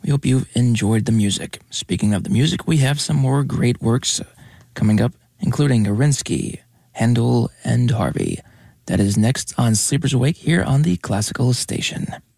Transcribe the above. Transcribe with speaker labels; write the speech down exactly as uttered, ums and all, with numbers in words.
Speaker 1: We hope you've enjoyed the music. Speaking of the music, we have some more great works coming up, including Arinsky, Handel, and Harvey. That is next on Sleepers Awake here on the Classical Station.